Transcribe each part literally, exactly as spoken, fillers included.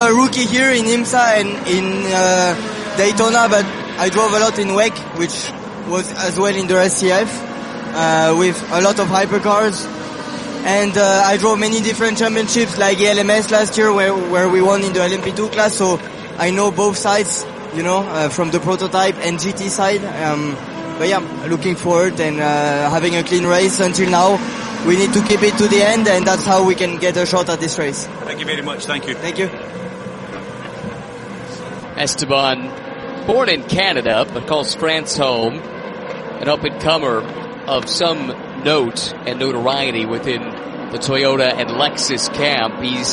a rookie here in IMSA and in uh, Daytona, but I drove a lot in W E C, which was as well in the R C F, uh, with a lot of hypercars. And uh, I drove many different championships like E L M S last year where, where we won in the L M P two class, so I know both sides, you know, uh, from the prototype and G T side. Um, but yeah, looking forward and uh, having a clean race until now. We need to keep it to the end, and that's how we can get a shot at this race. Thank you very much. Thank you. Thank you. Esteban, born in Canada, but calls France home, an up-and-comer of some note and notoriety within the Toyota and Lexus camp. He's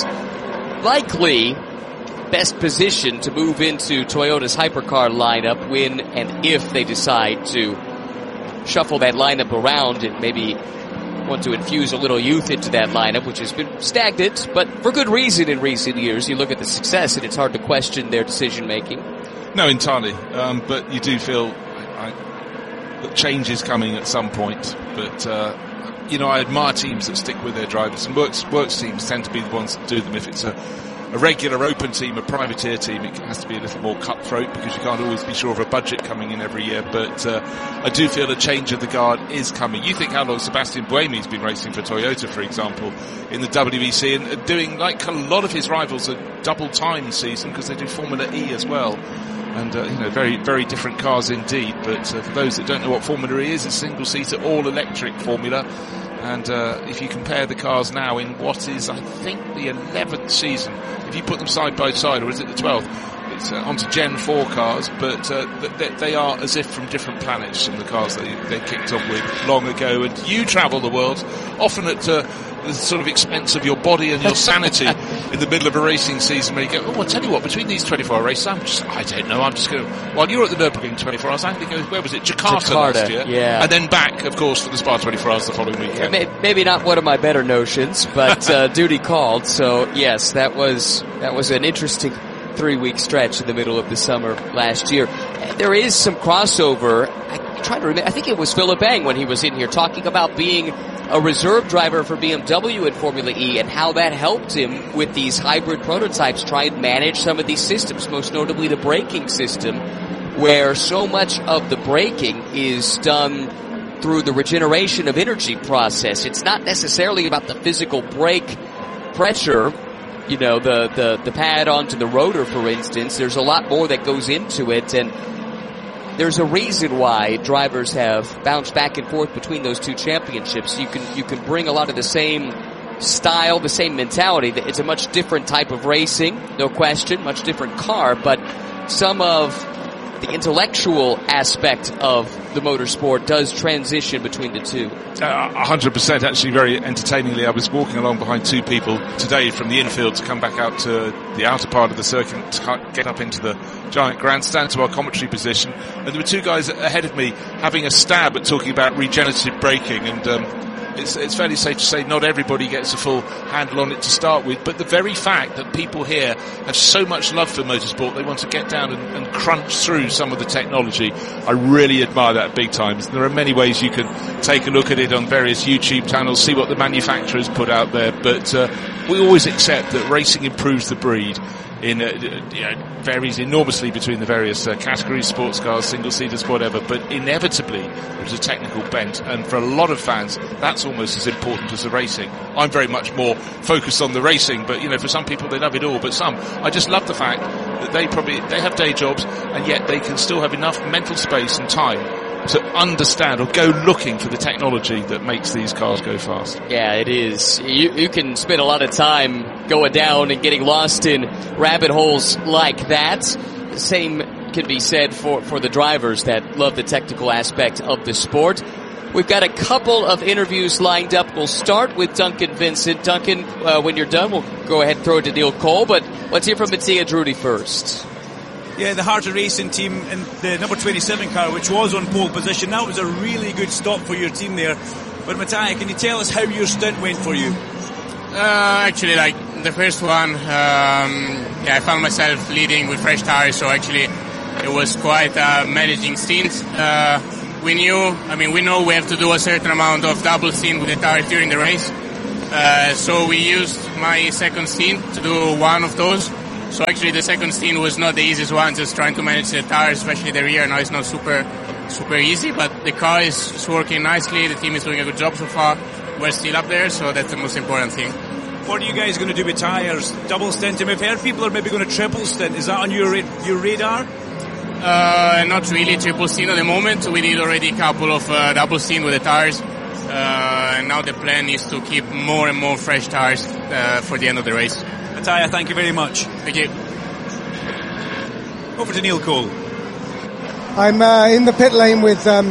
likely best positioned to move into Toyota's hypercar lineup when and if they decide to shuffle that lineup around and maybe want to infuse a little youth into that lineup, which has been stagnant, but for good reason in recent years. You look at the success and it's hard to question their decision-making. No, entirely. Um, but you do feel I, that change is coming at some point. But, uh, you know, I admire teams that stick with their drivers, and works, works teams tend to be the ones that do them. If it's a, a regular open team, a privateer team, it has to be a little more cutthroat because you can't always be sure of a budget coming in every year. But uh, I do feel a change of the guard is coming. You think how long Sebastian Buemi's been racing for Toyota, for example, in the W E C, and doing, like a lot of his rivals, a double time season because they do Formula E as well. And, uh, you know, very, very different cars indeed. But uh, for those that don't know what Formula E is, it's a single-seater, all-electric formula. And uh, if you compare the cars now in what is, I think, the eleventh season, if you put them side by side, or is it the twelfth, it's uh, onto Gen four cars, but uh, th- they are as if from different planets from the cars they, they kicked off with long ago. And you travel the world, often at uh, the sort of expense of your body and your sanity in the middle of a racing season where you go, oh, I'll tell you what, between these twenty-four hour races, I'm just, I don't know, I'm just going to, while you're at the Nürburgring twenty-four hours, I'm going to go, where was it, Jakarta, Jakarta last year? Yeah. And then back, of course, for the Spa twenty-four hours the following weekend. Yeah, maybe not one of my better notions, but uh, duty called. So yes, that was that was an interesting three-week stretch in the middle of the summer last year. There is some crossover. I'm trying to remember. I think it was Philip Eng when he was in here talking about being a reserve driver for B M W in Formula E and how that helped him with these hybrid prototypes try and manage some of these systems, most notably the braking system, where so much of the braking is done through the regeneration of energy process. It's not necessarily about the physical brake pressure, you know, the, the, the pad onto the rotor, for instance. There's a lot more that goes into it, and there's a reason why drivers have bounced back and forth between those two championships. You can, you can bring a lot of the same style, the same mentality. It's a much different type of racing, no question, much different car, but some of the intellectual aspect of the motorsport does transition between the two. Uh, one hundred percent, actually, very entertainingly. I was walking along behind two people today from the infield to come back out to the outer part of the circuit to get up into the giant grandstand to our commentary position. And there were two guys ahead of me having a stab at talking about regenerative braking. And um, it's, it's fairly safe to say not everybody gets a full handle on it to start with. But the very fact that people here have so much love for motorsport, they want to get down and, and crunch through some of the technology. I really admire that big time. There are many ways you can take a look at it on various YouTube channels, see what the manufacturers put out there. But uh, we always accept that racing improves the breed. In uh, you know, varies enormously between the various uh, categories, sports cars, single-seaters, whatever, but inevitably there's a technical bent, and for a lot of fans that's almost as important as the racing. I'm very much more focused on the racing, but you know, for some people they love it all, but some, I just love the fact that they probably, they have day jobs and yet they can still have enough mental space and time to understand or go looking for the technology that makes these cars go fast. Yeah, it is. You, you can spend a lot of time going down and getting lost in rabbit holes like that. The same can be said for, for the drivers that love the technical aspect of the sport. We've got a couple of interviews lined up. We'll start with Duncan Vincent. Duncan, uh, when you're done, we'll go ahead and throw it to Neil Cole, but let's hear from Mattia Drudi first. Yeah, the Harter Racing team in the number twenty-seven car, which was on pole position. That was a really good stop for your team there. But Mattia, can you tell us how your stint went for you? Uh, actually, like the first one, um, yeah, I found myself leading with fresh tires, so actually it was quite a managing stint. Uh, we knew, I mean, we know we have to do a certain amount of double stint with the tires during the race. Uh, so we used my second stint to do one of those. So actually the second stint was not the easiest one, just trying to manage the tires, especially the rear. Now it's not super, super easy, but the car is, is working nicely. The team is doing a good job so far. We're still up there, so that's the most important thing. What are you guys going to do with tyres? Double stint? I've heard people are maybe going to triple stint. Is that on your your radar? Uh, not really triple stint at the moment. We did already a couple of uh, double stint with the tires. Uh, and now the plan is to keep more and more fresh tires uh, for the end of the race. Mattia, thank you very much. Thank you. Over to Neil Cole. I'm uh, in the pit lane with um,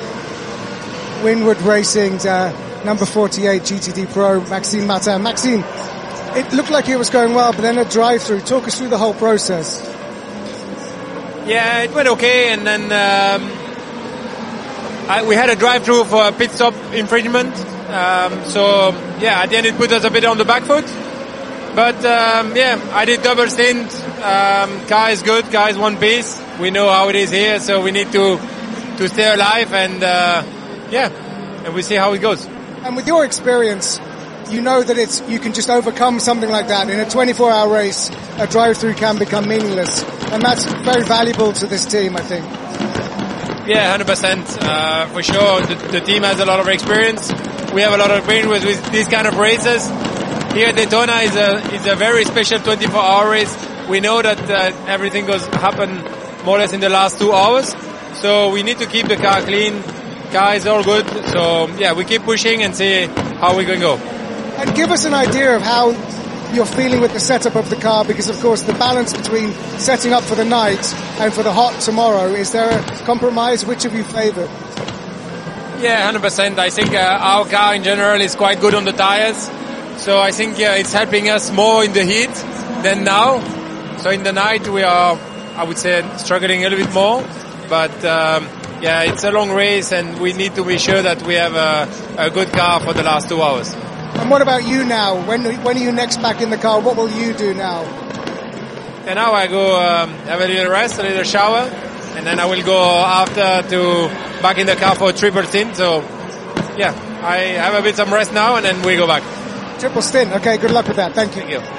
Winward Racing's uh, number forty-eight G T D Pro, Maxime Martin. Maxime, it looked like it was going well, but then a drive-through. Talk us through the whole process. Yeah, it went okay, and then um, I, we had a drive-through for a pit stop infringement. Um, so, yeah, at the end it put us a bit on the back foot. But, um, yeah, I did double stint. Um, car is good, car is one piece. We know how it is here, so we need to to stay alive, and, uh, yeah, and we see how it goes. And with your experience, you know that it's you can just overcome something like that. In a twenty-four hour race, a drive-through can become meaningless. And that's very valuable to this team, I think. Yeah, one hundred percent. Uh, for sure, the, the team has a lot of experience. We have a lot of experience with, with these kind of races. Here at Daytona is a is a very special twenty-four hour race. We know that uh, everything goes happen more or less in the last two hours. So we need to keep the car clean. Car is all good. So yeah, we keep pushing and see how we can go. And give us an idea of how you're feeling with the setup of the car, because of course the balance between setting up for the night and for the hot tomorrow, is there a compromise? Which of you favour? Yeah, one hundred percent. I think uh, our car in general is quite good on the tires. So I think yeah, it's helping us more in the heat than now. So in the night we are, I would say, struggling a little bit more. But um, yeah, it's a long race and we need to be sure that we have a, a good car for the last two hours. And what about you now? When when are you next back in the car? What will you do now? And now I go um, have a little rest, a little shower, and then I will go after to back in the car for a triple stint. So yeah, I have a bit some rest now and then we go back. Triple stint. Okay, good luck with that. Thank you. Thank you.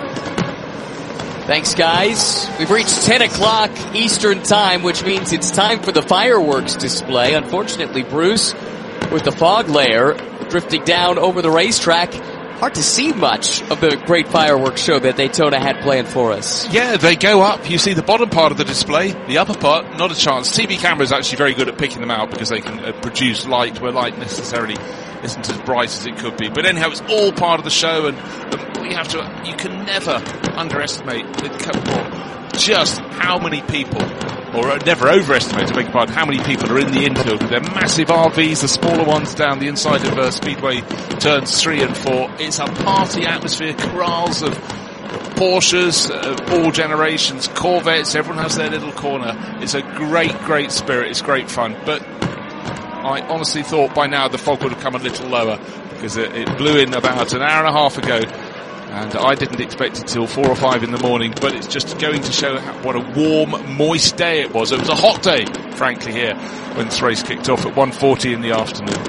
Thanks, guys. We've reached ten o'clock Eastern time, which means it's time for the fireworks display. Unfortunately, Bruce, with the fog layer drifting down over the racetrack, hard to see much of the great fireworks show that Daytona had planned for us. Yeah, they go up. You see the bottom part of the display, the upper part, not a chance. T V camera is actually very good at picking them out because they can uh, produce light where light necessarily isn't as bright as it could be. But anyhow, it's all part of the show, and um, you have to, you can never underestimate the, well, just how many people, or never overestimate, I beg your pardon, how many people are in the infield with their massive R Vs, the smaller ones down the inside of uh, Speedway turns three and four. It's a party atmosphere, corrals of Porsches, uh, all generations, Corvettes, everyone has their little corner. It's a great, great spirit, it's great fun. But I honestly thought by now the fog would have come a little lower because it, it blew in about an hour and a half ago. And I didn't expect it till four or five in the morning, but it's just going to show how, what a warm, moist day it was. It was a hot day, frankly, here when this race kicked off at one forty in the afternoon.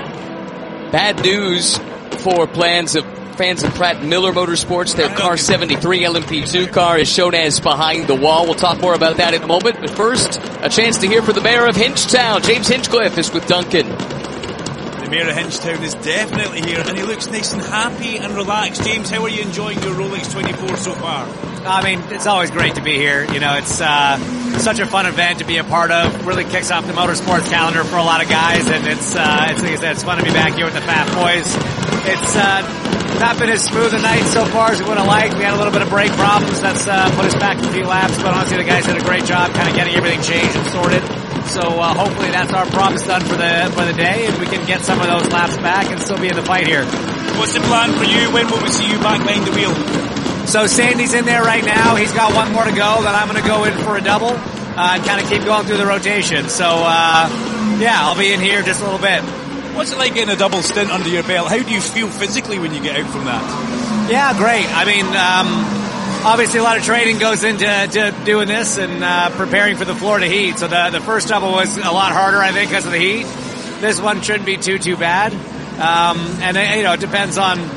Bad news for plans of fans of Pratt Miller Motorsports. Their car seventy-three L M P two car is shown as behind the wall. We'll talk more about that in a moment. But first, a chance to hear from the mayor of Hinchtown. James Hinchcliffe is with Duncan. The mayor of Hinchtown is definitely here, and he looks nice and happy and relaxed. James, how are you enjoying your Rolex twenty-four so far? I mean, it's always great to be here. You know, it's uh, such a fun event to be a part of. Really kicks off the motorsports calendar for a lot of guys, and it's, uh, it's like I said, it's fun to be back here with the Fat Boys. It's uh, not been as smooth a night so far as we would have liked. We had a little bit of brake problems. That's uh, put us back a few laps, but honestly, the guys did a great job kind of getting everything changed and sorted. So uh, hopefully that's our promise done for the for the day, and we can get some of those laps back and still be in the fight here. What's the plan for you? When will we see you back behind the wheel? So Sandy's in there right now. He's got one more to go. Then I'm going to go in for a double uh, and kind of keep going through the rotation. So uh, yeah, I'll be in here just a little bit. What's it like getting a double stint under your belt? How do you feel physically when you get out from that? Yeah, great. I mean, um, obviously a lot of training goes into to doing this and uh, preparing for the Florida heat. So the the first double was a lot harder, I think, because of the heat. This one shouldn't be too too bad. Um, and you know, it depends on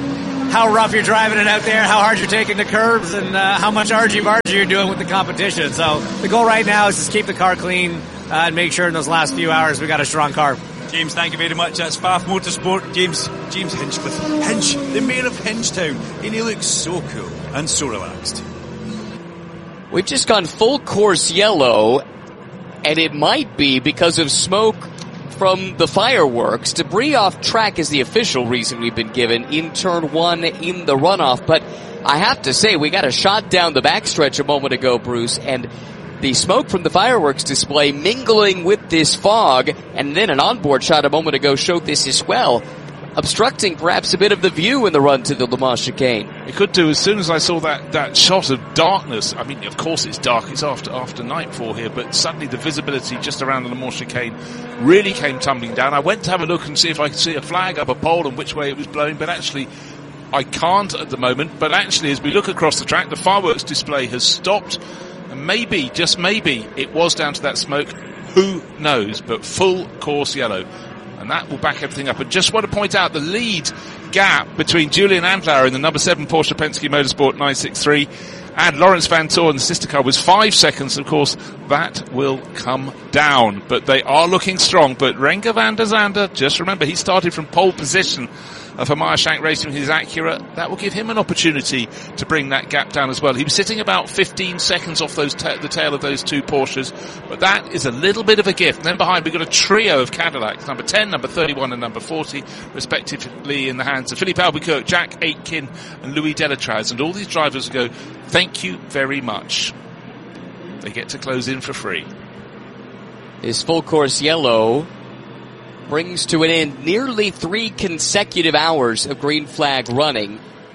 how rough you're driving it out there, how hard you're taking the curves, and uh, how much argy-bargy you're doing with the competition. So the goal right now is just keep the car clean uh, and make sure in those last few hours we got a strong car. James, thank you very much. That's Pfaff Motorsport. James James Hinchcliffe. Hinch, the mayor of Hinchtown. And he looks so cool and so relaxed. We've just gone full course yellow, and it might be because of smoke from the fireworks. Debris off track is the official reason we've been given in turn one in the runoff. But I have to say, we got a shot down the backstretch a moment ago, Bruce, and the smoke from the fireworks display mingling with this fog, and then an onboard shot a moment ago showed this as well, obstructing perhaps a bit of the view in the run to the Le Mans chicane. It could do. As soon as I saw that, that shot of darkness, I mean, of course it's dark, it's after after nightfall here, but suddenly the visibility just around the Le Mans chicane really came tumbling down. I went to have a look and see if I could see a flag up a pole and which way it was blowing, but actually I can't at the moment. But actually, as we look across the track, the fireworks display has stopped. And maybe, just maybe, it was down to that smoke. Who knows? But full course yellow. And that will back everything up. And just want to point out the lead gap between Julian Andlauer in the number seven Porsche Penske Motorsport nine sixty-three and Lawrence Van Toor in the sister car was five seconds. Of course, that will come down. But they are looking strong. But Renger van der Zande, just remember, he started from pole position for Meyer-Shank Racing with his Acura. That will give him an opportunity to bring that gap down as well. He was sitting about fifteen seconds off those ta- the tail of those two Porsches, but that is a little bit of a gift. And then behind we've got a trio of Cadillacs, number ten, number thirty-one and number forty, respectively in the hands of Philippe Albuquerque, Jack Aitken and Louis Delatraz. And all these drivers go, thank you very much. They get to close in for free. This full course yellow brings to an end nearly three consecutive hours of green flag running.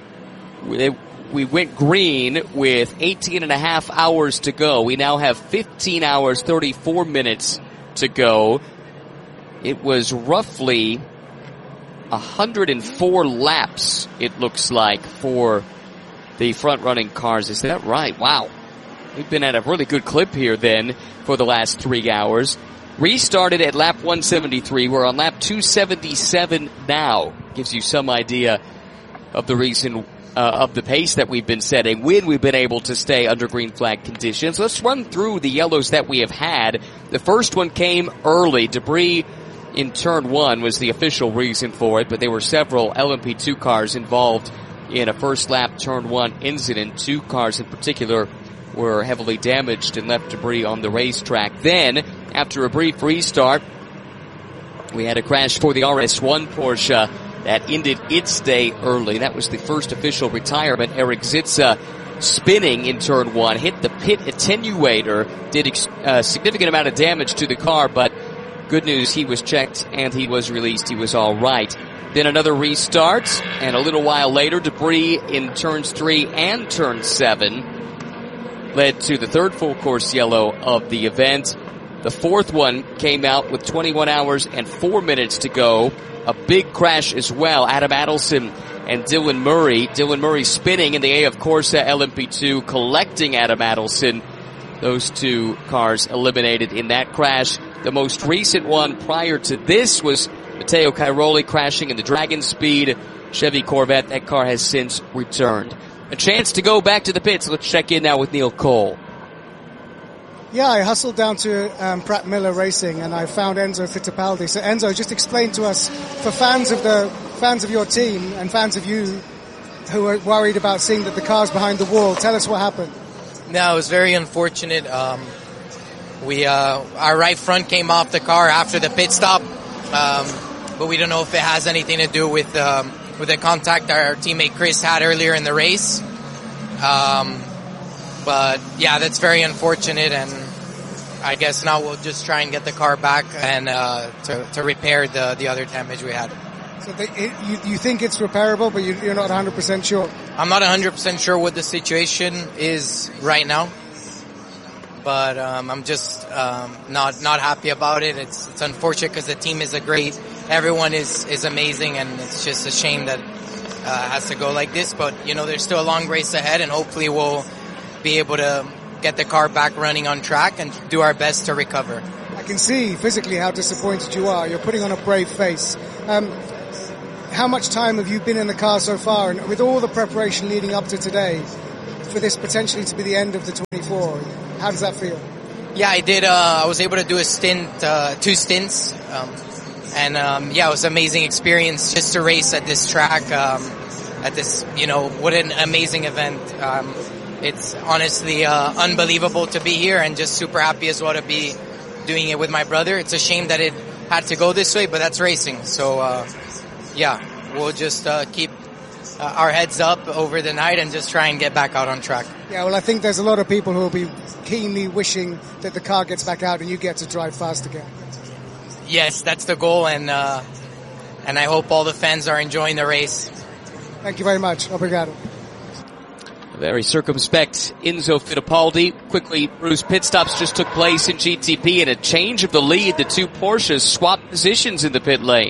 We went green with eighteen and a half hours to go. We now have fifteen hours, thirty-four minutes to go. It was roughly one hundred four laps, it looks like, for the front-running cars. Is that right? Wow. We've been at a really good clip here then for the last three hours. Restarted at lap one seventy-three. We're on lap two seventy-seven now. Gives you some idea of the reason, uh, of the pace that we've been setting when we've been able to stay under green flag conditions. Let's run through the yellows that we have had. The first one came early. Debris in turn one was the official reason for it, but there were several L M P two cars involved in a first lap turn one incident. Two cars in particular were heavily damaged and left debris on the racetrack. Then, after a brief restart, we had a crash for the R S one Porsche that ended its day early. That was the first official retirement. Eric Zitza spinning in turn one, hit the pit attenuator, did a significant amount of damage to the car, but good news, he was checked and he was released. He was all right. Then another restart, and a little while later, debris in turns three and turn seven led to the third full course yellow of the event. The fourth one came out with twenty-one hours and four minutes to go. A big crash as well. Adam Adelson and Dylan Murray. Dylan Murray spinning in the A F Corsa L M P two, collecting Adam Adelson. Those two cars eliminated in that crash. The most recent one prior to this was Matteo Cairoli crashing in the Dragon Speed Chevy Corvette. That car has since returned. A chance to go back to the pits. Let's check in now with Neil Cole. Yeah, I hustled down to um, Pratt Miller Racing and I found Enzo Fittipaldi. So Enzo, just explain to us, for fans of the fans of your team and fans of you who are worried about seeing that the car's behind the wall, tell us what happened. No, it was very unfortunate. Um, we uh, our right front came off the car after the pit stop, um, but we don't know if it has anything to do with um, with the contact our teammate Chris had earlier in the race. Um, but yeah, that's very unfortunate, and I guess now we'll just try and get the car back and uh, to, to repair the, the other damage we had. So they, it, you, you think it's repairable, but you, you're not one hundred percent sure? I'm not one hundred percent sure what the situation is right now, but um, I'm just um, not not happy about it. It's it's unfortunate because the team is a great, everyone is, is amazing, and it's just a shame that uh, has to go like this. But, you know, there's still a long race ahead, and hopefully we'll be able to get the car back running on track and do our best to recover. I can see physically how disappointed you are. You're putting on a brave face. Um, how much time have you been in the car so far, and with all the preparation leading up to today, for this potentially to be the end of the twenty-four, how does that feel? Yeah, I did. Uh, I was able to do a stint, uh, two stints, um, and um, yeah, it was an amazing experience just to race at this track, um, at this, you know, what an amazing event. Um, it's honestly uh, unbelievable to be here, and just super happy as well to be doing it with my brother. It's a shame that it had to go this way, but that's racing. So uh, yeah, we'll just uh, keep uh, our heads up over the night and just try and get back out on track. Yeah, well, I think there's a lot of people who will be keenly wishing that the car gets back out and you get to drive fast again. Yes, that's the goal, and uh, and I hope all the fans are enjoying the race. Thank you very much. Obrigado. Very circumspect Enzo Fittipaldi. Quickly, Bruce, pit stops just took place in G T P, and a change of the lead. The two Porsches swapped positions in the pit lane.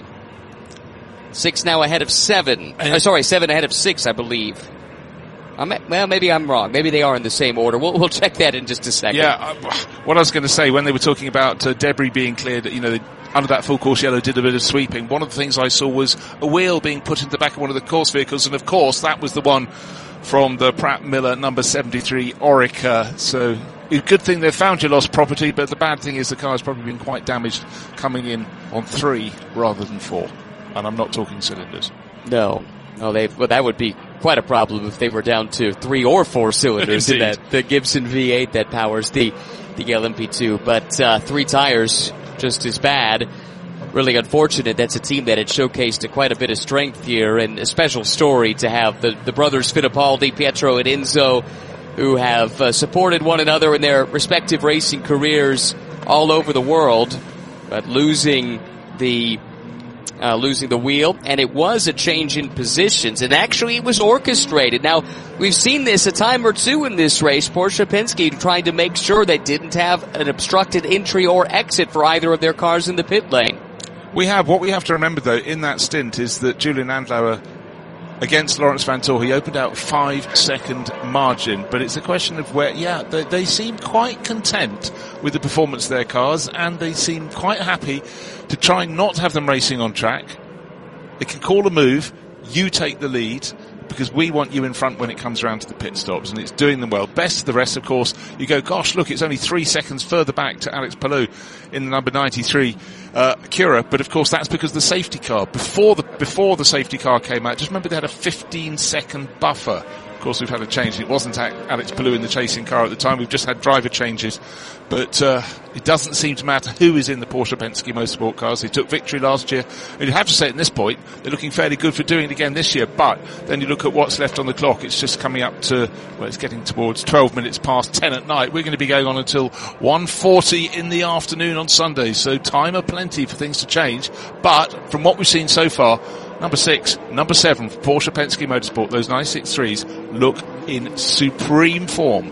Six now ahead of seven. Uh, sorry, seven ahead of six, I believe. I'm, well, maybe I'm wrong. Maybe they are in the same order. We'll, we'll check that in just a second. Yeah, uh, what I was going to say, when they were talking about uh, debris being cleared, you know, they, under that full course yellow did a bit of sweeping. One of the things I saw was a wheel being put into the back of one of the course vehicles, and of course that was the one from the Pratt Miller number seventy-three Orica. So, a good thing they found your lost property, but the bad thing is the car's probably been quite damaged coming in on three rather than four. And I'm not talking cylinders. No. No, they well, that would be quite a problem if they were down to three or four cylinders in that the Gibson V eight that powers the the L M P two. But uh, three tires, just as bad. Really unfortunate. That's a team that had showcased quite a bit of strength here, and a special story to have the, the brothers Fittipaldi, Pietro and Enzo, who have uh, supported one another in their respective racing careers all over the world, but losing the Uh, losing the wheel, and it was a change in positions, and actually it was orchestrated. Now, we've seen this a time or two in this race, Porsche Penske trying to make sure they didn't have an obstructed entry or exit for either of their cars in the pit lane. We have, what we have to remember though, in that stint is that Julian Andlauer against Lawrence Vanthoor, he opened out five second margin, but it's a question of where, yeah, they, they seem quite content with the performance of their cars, and they seem quite happy to try not to have them racing on track. They can call a move, you take the lead, because we want you in front when it comes around to the pit stops, and it's doing them well. Best of the rest, of course, you go, gosh, look, it's only three seconds further back to Alex Palou in the number ninety-three uh, Acura, but of course that's because the safety car, before the before the safety car came out, just remember they had a fifteen second buffer. Of course, we've had a change. It wasn't Alex Palou in the chasing car at the time. We've just had driver changes. But uh, it doesn't seem to matter who is in the Porsche Penske Motorsport cars. They took victory last year. And you have to say at this point, they're looking fairly good for doing it again this year. But then you look at what's left on the clock. It's just coming up to, well, it's getting towards twelve minutes past ten at night. We're going to be going on until one forty in the afternoon on Sunday. So time aplenty for things to change. But from what we've seen so far, number six, number seven for Porsche Penske Motorsport, those nine sixty-threes look in supreme form.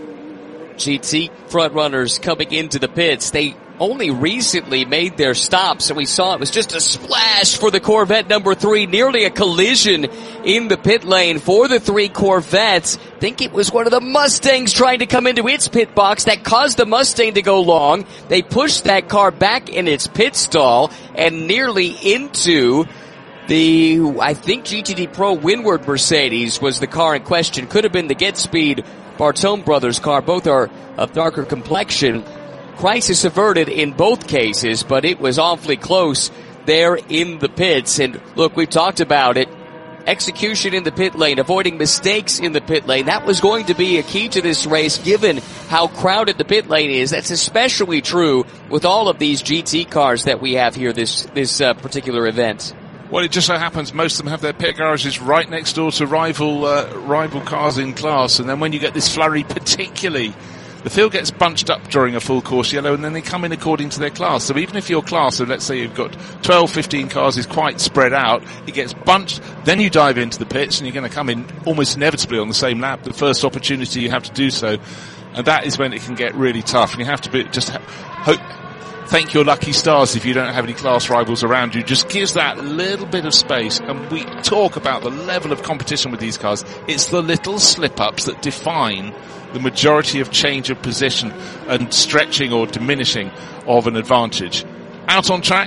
G T front runners coming into the pits. They only recently made their stops, and we saw it was just a splash for the Corvette number three, nearly a collision in the pit lane for the three Corvettes. I think it was one of the Mustangs trying to come into its pit box that caused the Mustang to go long. They pushed that car back in its pit stall and nearly into the, I think, G T D Pro Windward Mercedes was the car in question. Could have been the Get Speed Bartone brothers car. Both are of darker complexion. Crisis averted in both cases, but it was awfully close there in the pits. And look, we've talked about it. Execution in the pit lane, avoiding mistakes in the pit lane. That was going to be a key to this race given how crowded the pit lane is. That's especially true with all of these G T cars that we have here this, this uh, particular event. Well, it just so happens most of them have their pit garages right next door to rival uh, rival cars in class, and then when you get this flurry, particularly, the field gets bunched up during a full course yellow, and then they come in according to their class. So even if your class, so let's say you've got twelve, fifteen cars, is quite spread out, it gets bunched, then you dive into the pits, and you're going to come in almost inevitably on the same lap, the first opportunity you have to do so, and that is when it can get really tough, and you have to be, just ha- hope... Thank your lucky stars if you don't have any class rivals around you. Just gives that little bit of space. And we talk about the level of competition with these cars. It's the little slip-ups that define the majority of change of position and stretching or diminishing of an advantage. Out on track,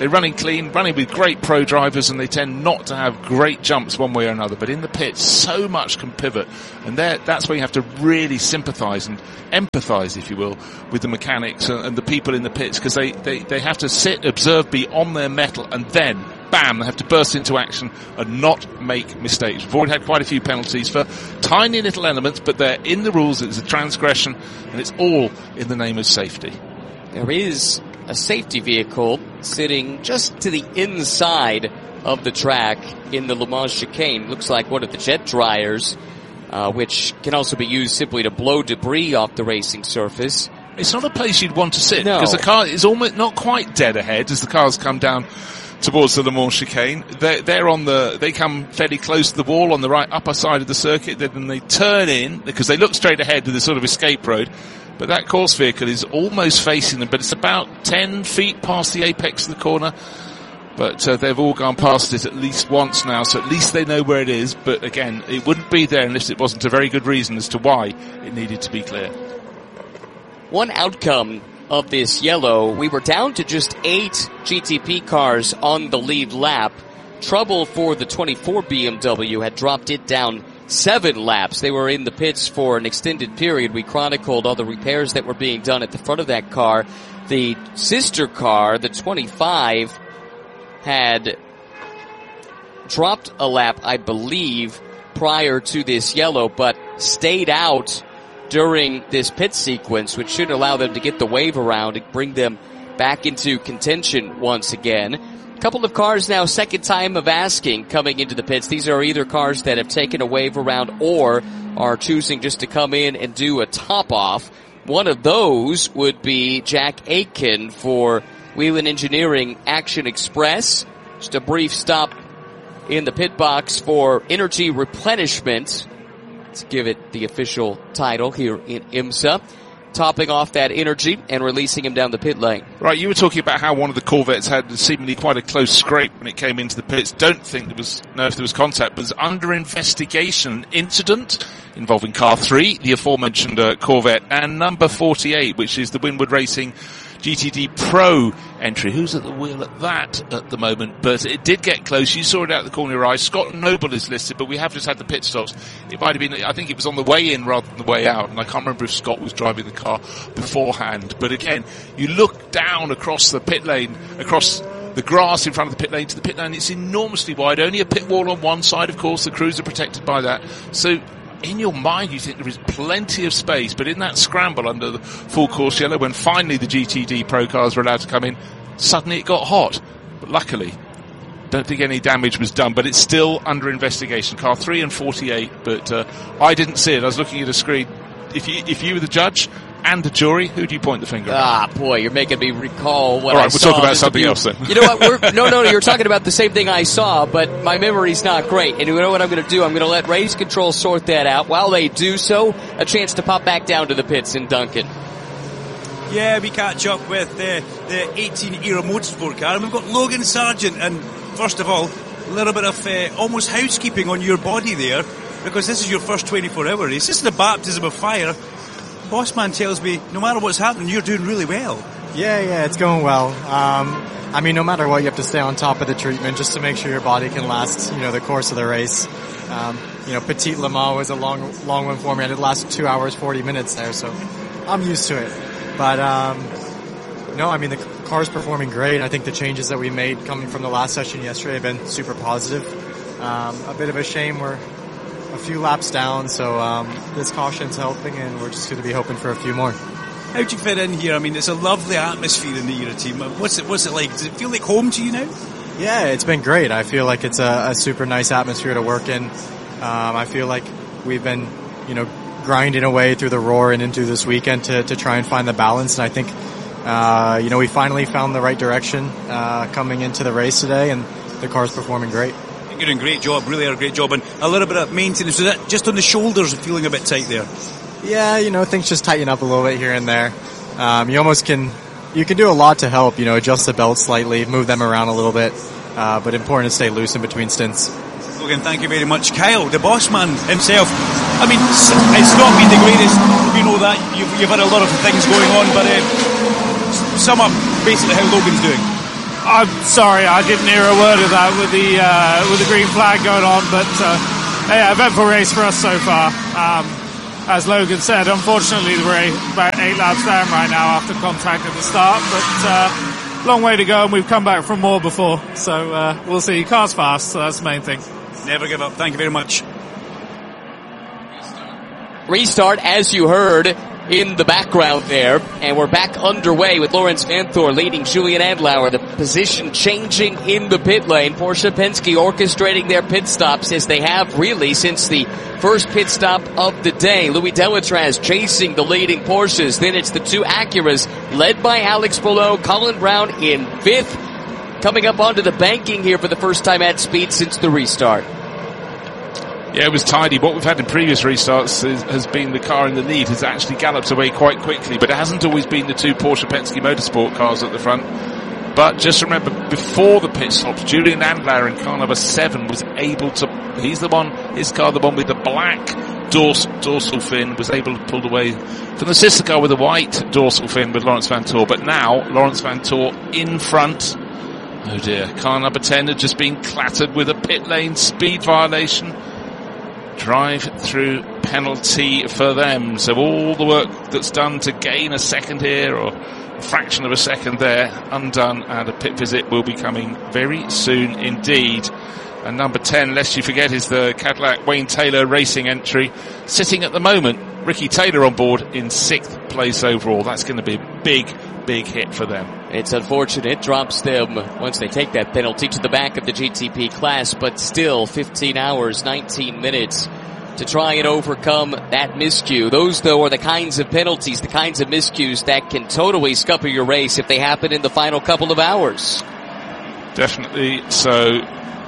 they're running clean, running with great pro drivers, and they tend not to have great jumps one way or another. But in the pits, so much can pivot, and that's where you have to really sympathise and empathise, if you will, with the mechanics and, and the people in the pits, because they, they, they have to sit, observe, be on their mettle, and then, bam, they have to burst into action and not make mistakes. We've already had quite a few penalties for tiny little elements, but they're in the rules. It's a transgression, and it's all in the name of safety. There is a safety vehicle sitting just to the inside of the track in the Le Mans chicane. Looks like one of the jet dryers, uh, which can also be used simply to blow debris off the racing surface. It's not a place you'd want to sit, no. because the car is almost not quite dead ahead as the cars come down towards the Le Mans chicane. They're, they're on the, they come fairly close to the wall on the right upper side of the circuit, then they turn in, because they look straight ahead to the sort of escape road. But that course vehicle is almost facing them, but it's about ten feet past the apex of the corner. But uh, they've all gone past it at least once now, so at least they know where it is. But again, it wouldn't be there unless it wasn't a very good reason as to why it needed to be clear. One outcome of this yellow, we were down to just eight G T P cars on the lead lap. Trouble for the twenty-four B M W had dropped it down seven laps. They were in the pits for an extended period. We chronicled all the repairs that were being done at the front of that car. The sister car, the twenty-five, had dropped a lap, I believe, prior to this yellow, but stayed out during this pit sequence, which should allow them to get the wave around and bring them back into contention once again. Couple of cars now, second time of asking, coming into the pits. These are either cars that have taken a wave around or are choosing just to come in and do a top off. One of those would be Jack Aitken for Whelen Engineering Action Express. Just a brief stop in the pit box for energy replenishment. Let's give it the official title here in IMSA. Topping off that energy and releasing him down the pit lane. Right, you were talking about how one of the Corvettes had seemingly quite a close scrape when it came into the pits. Don't think there was, no, if there was contact, but there's under investigation incident involving car three, the aforementioned uh, Corvette, and number forty-eight, which is the Winward Racing G T D Pro entry. Who's at the wheel at that at the moment? But it did get close. You saw it out the corner of your eye. Scott Noble is listed, but we have just had the pit stops. It might have been, I think it was on the way in rather than the way out, and I can't remember if Scott was driving the car beforehand. But again, you look down across the pit lane, across the grass in front of the pit lane to the pit lane. It's enormously wide. Only a pit wall on one side, of course. The crews are protected by that. So in your mind, you think there is plenty of space, but in that scramble under the full course yellow, when finally the G T D Pro cars were allowed to come in, suddenly it got hot. But luckily, don't think any damage was done, but it's still under investigation. Car three and forty-eight, but uh, I didn't see it. I was looking at a screen. If you, if you were the judge and the jury, who do you point the finger at? Ah, boy, you're making me recall what All right, I we'll saw. talk about something else then. You know what? We're, no, no, you're talking about the same thing I saw, but my memory's not great. And you know what I'm going to do? I'm going to let Race Control sort that out. While they do so, a chance to pop back down to the pits in Duncan. Yeah, we catch up with the, the eighteen era motorsport car, and we've got Logan Sargent. And first of all, a little bit of uh, almost housekeeping on your body there, because this is your first twenty-four hour race. This is the baptism of fire. Bossman tells me no matter what's happening, you're doing really well. Yeah, yeah, it's going well. Um, I mean, no matter what, you have to stay on top of the treatment just to make sure your body can last, you know, the course of the race. Um, you know, Petit Le Mans was a long, long one for me. I did last two hours, forty minutes there, so I'm used to it. But, um, no, I mean, the car's performing great. I think the changes that we made coming from the last session yesterday have been super positive. Um, a bit of a shame we're a few laps down, so um, this caution's helping, and we're just going to be hoping for a few more. How do you fit in here? I mean, it's a lovely atmosphere in the Era team. What's it, what's it like? Does it feel like home to you now? Yeah, it's been great. I feel like it's a, a super nice atmosphere to work in. Um, I feel like we've been, you know, grinding away through the roar and into this weekend to, to try and find the balance. And I think, uh, you know, we finally found the right direction uh, coming into the race today, and the car's performing great. You're doing a great job, really are a great job. And a little bit of maintenance. Was that just on the shoulders feeling a bit tight there? Yeah, you know, things just tighten up a little bit here and there. Um, you almost can, you can do a lot to help, you know, adjust the belt slightly, move them around a little bit, uh, but important to stay loose in between stints. Logan, thank you very much. Kyle, the boss man himself. I mean, it's not been the greatest, we know that, you've, you've had a lot of things going on, but uh, sum up basically how Logan's doing. I'm sorry, I didn't hear a word of that with the uh, with the green flag going on, but uh, yeah, eventful race for us so far. Um, as Logan said, unfortunately we're about eight laps down right now after contact at the start, but uh, long way to go, and we've come back from more before, so uh, we'll see. Car's fast, so that's the main thing. Never give up. Thank you very much. Restart, as you heard in the background there, and we're back underway with Lawrence Vanthoor leading Julian Andlauer. The position changing in the pit lane. Porsche Penske orchestrating their pit stops as they have really since the first pit stop of the day. Louis Delatraz chasing the leading Porsches. Then it's the two Acuras led by Alex Palou, Colin Brown in fifth. Coming up onto the banking here for the first time at speed since the restart. Yeah, it was tidy. What we've had in previous restarts is, has been the car in the lead has actually galloped away quite quickly, but it hasn't always been the two Porsche Penske Motorsport cars at the front. But just remember, before the pit stops, Julian Andlauer in car number seven was able to, he's the one, his car, the one with the black dorsal, dorsal fin, was able to pull away from the sister car with the white dorsal fin with Lawrence Vanthoor. But now, Lawrence Vanthoor in front. Oh dear, car number ten had just been clattered with a pit lane speed violation. Drive-through penalty for them. So all the work that's done to gain a second here, or a fraction of a second there, undone, and a pit visit will be coming very soon indeed. And number ten, lest you forget, is the Cadillac Wayne Taylor Racing entry. Sitting at the moment, Ricky Taylor on board in sixth place overall. That's going to be a big, big hit for them. It's unfortunate. Drops them, once they take that penalty, to the back of the G T P class, but still fifteen hours, nineteen minutes to try and overcome that miscue. Those, though, are the kinds of penalties, the kinds of miscues that can totally scupper your race if they happen in the final couple of hours. Definitely so.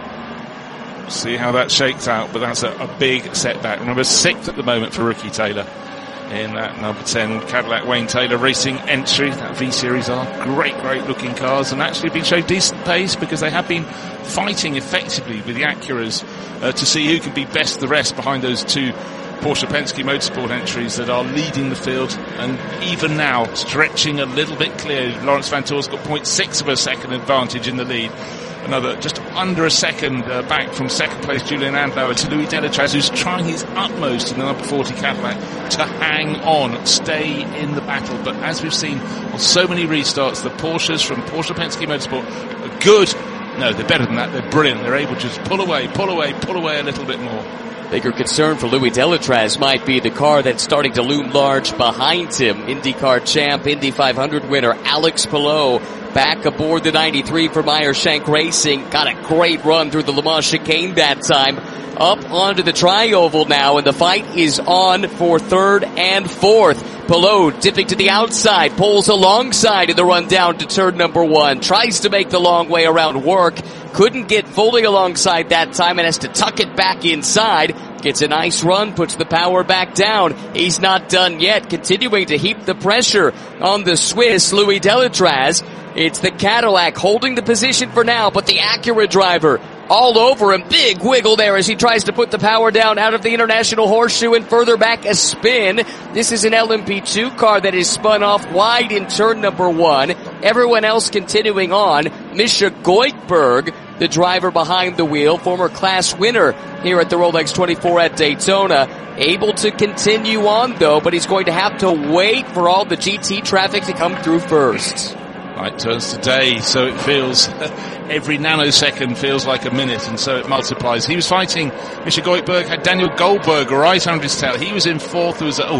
See how that shakes out, but that's a, a big setback. Remember, sixth at the moment for Ricky Taylor in that number ten Cadillac Wayne Taylor Racing entry. That V-Series are great, great looking cars, and actually been showing decent pace because they have been fighting effectively with the Acuras uh, to see who can be best the rest behind those two Porsche Penske Motorsport entries that are leading the field, and even now stretching a little bit clear. Lawrence Vanthoor's got zero point six of a second advantage in the lead. Another just under a second uh, back from second place Julian Andlauer to Louis Delatraz, who's trying his utmost in the number forty Cadillac to hang on, stay in the battle. But as we've seen on so many restarts, the Porsches from Porsche Penske Motorsport are good. No, they're better than that. They're brilliant. They're able to just pull away, pull away, pull away a little bit more. Bigger concern for Louis Delatraz might be the car that's starting to loom large behind him. IndyCar champ, Indy five hundred winner Alex Palou back aboard the ninety-three for Meyer Shank Racing. Got a great run through the Le Mans chicane that time. Up onto the tri-oval now, and the fight is on for third and fourth. Palou dipping to the outside, pulls alongside in the run down to turn number one. Tries to make the long way around work. Couldn't get fully alongside that time and has to tuck it back inside. Gets a nice run, puts the power back down. He's not done yet, continuing to heap the pressure on the Swiss, Louis Delatraz. It's the Cadillac holding the position for now, but the Acura driver all over him. Big wiggle there as he tries to put the power down out of the International Horseshoe and further back a spin. This is an L M P two car that is spun off wide in turn number one. Everyone else continuing on. Misha Goikhberg, the driver behind the wheel, former class winner here at the Rolex twenty-four at Daytona, able to continue on though, but he's going to have to wait for all the G T traffic to come through first. Light turns today, so it feels every nanosecond feels like a minute, and so it multiplies. He was fighting Misha Goikhberg, had Daniel Goldberg right under his tail. He was in fourth. There was a,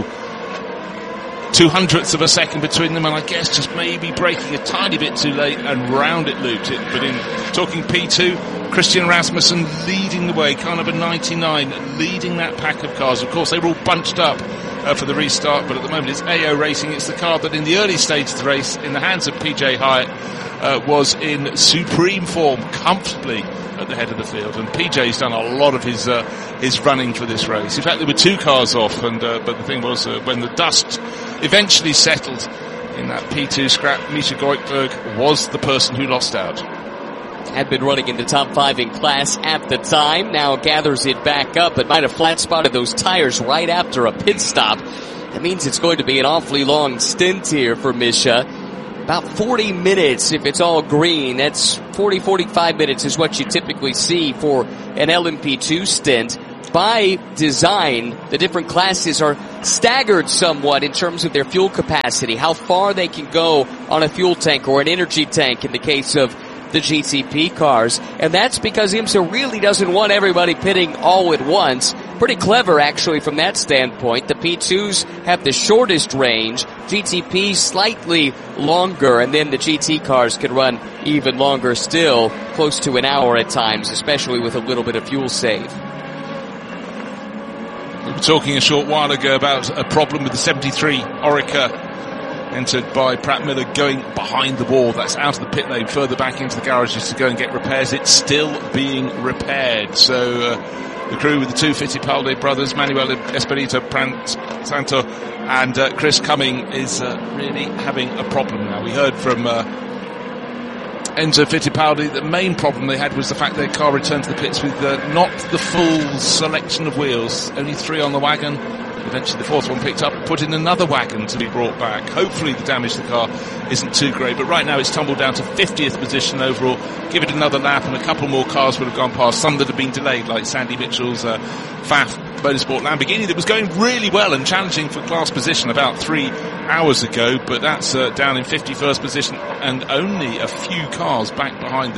oh, two hundredths of a second between them, and I guess just maybe braking a tiny bit too late, and round it looped it. But in talking P two, Christian Rasmussen leading the way, car number ninety-nine, leading that pack of cars. Of course, they were all bunched up Uh, for the restart, but at the moment it's A O Racing. It's the car that in the early stages of the race, in the hands of P J Hyatt, uh, was in supreme form, comfortably at the head of the field. And P J's done a lot of his uh, his running for this race. In fact, there were two cars off, and uh, but the thing was, uh, when the dust eventually settled in that P two scrap, Misha Goikhberg was the person who lost out. Had been running in the top five in class at the time, now gathers it back up, but might have flat spotted those tires right after a pit stop. That means it's going to be an awfully long stint here for Misha. about forty minutes if it's all green. That's forty, forty-five minutes is what you typically see for an L M P two stint. By design, the different classes are staggered somewhat in terms of their fuel capacity, how far they can go on a fuel tank or an energy tank in the case of the G T P cars. And that's because IMSA really doesn't want everybody pitting all at once. Pretty clever, actually, from that standpoint. The P twos have the shortest range, G T P slightly longer, and then the G T cars can run even longer still, close to an hour at times, especially with a little bit of fuel save. We were talking a short while ago about a problem with the seventy-three Orica entered by Pratt Miller going behind the wall. That's out of the pit lane, further back into the garages to go and get repairs. It's still being repaired. So uh, the crew with the two Fittipaldi brothers, Manuel Espinito Santo and uh, Chris Cumming, is uh, really having a problem now. We heard from uh, Enzo Fittipaldi, the main problem they had was the fact their car returned to the pits with uh, not the full selection of wheels, only three on the wagon. Eventually the fourth one picked up and put in another wagon to be brought back. Hopefully the damage to the car isn't too great, but right now it's tumbled down to fiftieth position overall. Give it another lap and a couple more cars would have gone past, some that have been delayed, like Sandy Mitchell's uh, F A F Motorsport Lamborghini that was going really well and challenging for class position about three hours ago, but that's uh, down in fifty-first position and only a few cars back behind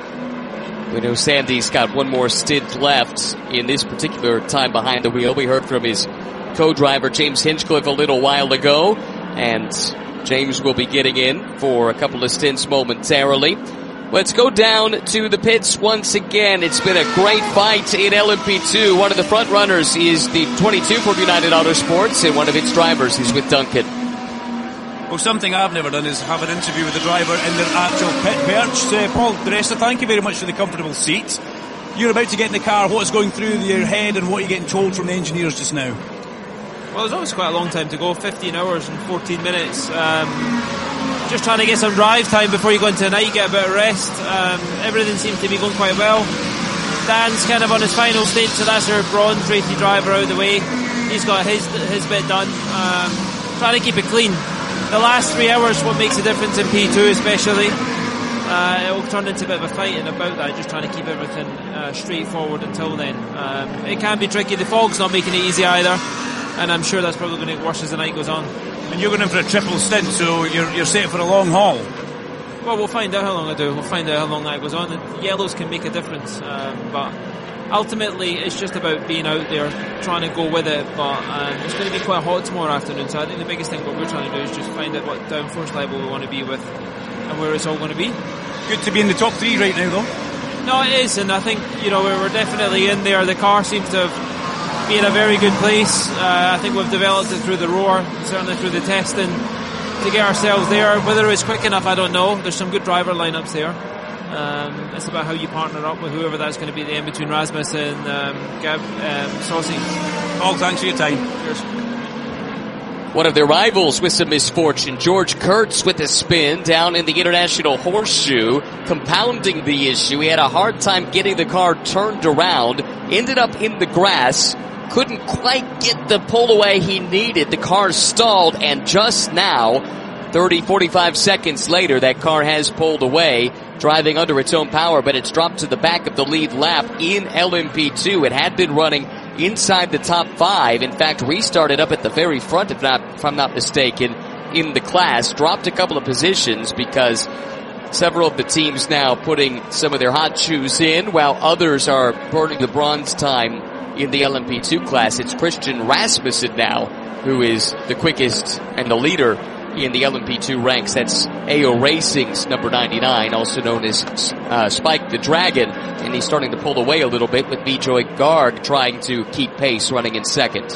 them. We know Sandy's got one more stint left in this particular time behind the wheel. We heard from his co-driver James Hinchcliffe a little while ago, and James will be getting in for a couple of stints momentarily. Let's go down to the pits once again. It's been a great fight in L M P two. One of the front runners is the twenty-two from United Autosports, and one of its drivers is with Duncan. Well, something I've never done is have an interview with the driver in their actual pit perch. Uh, Paul Di Resta, thank you very much for the comfortable seat. You're about to get in the car. What's going through your head and what are you getting told from the engineers just now? Well, there's always quite a long time to go, fifteen hours and fourteen minutes. Um, just trying to get some drive time before you go into the night, get a bit of rest. Um, everything seems to be going quite well. Dan's kind of on his final stage, so that's our bronze rated driver out of the way. He's got his his bit done. Um, trying to keep it clean. The last three hours, what makes a difference in P two especially. Uh, it will turn into a bit of a fight, and about that, just trying to keep everything uh, straightforward until then. Um, it can be tricky. The fog's not making it easy either, and I'm sure that's probably going to get worse as the night goes on. And you're going in for a triple stint, so you're you're set for a long haul. Well, we'll find out how long I do. We'll find out how long that goes on. The yellows can make a difference, um, but ultimately it's just about being out there, trying to go with it. But um, it's going to be quite hot tomorrow afternoon, so I think the biggest thing what we're trying to do is just find out what downforce level we want to be with and where it's all going to be. Good to be in the top three right now, though. No, it is, and I think, you know, we're definitely in there. The car seems to have been in a very good place. Uh, I think we've developed it through the roar, certainly through the testing, to get ourselves there. Whether it's quick enough, I don't know. There's some good driver lineups there. Um, it's about how you partner up with whoever that's going to be the end between Rasmus and um, Gab um, Saucy. All thanks for your time. Cheers. One of their rivals with some misfortune, George Kurtz with a spin down in the International Horseshoe, compounding the issue. He had a hard time getting the car turned around, ended up in the grass, couldn't quite get the pull away he needed. The car stalled, and just now, thirty, forty-five seconds later, that car has pulled away, driving under its own power, but it's dropped to the back of the lead lap in L M P two. It had been running inside the top five. In fact, restarted up at the very front, if not, if I'm not mistaken, in the class. Dropped a couple of positions because several of the teams now putting some of their hot shoes in, while others are burning the bronze time in the L M P two class. It's Christian Rasmussen now who is the quickest and the leader in the L M P two ranks. That's A O Racing's number ninety-nine, also known as uh, Spike the Dragon, and he's starting to pull away a little bit with Bijoy Garg trying to keep pace, running in second.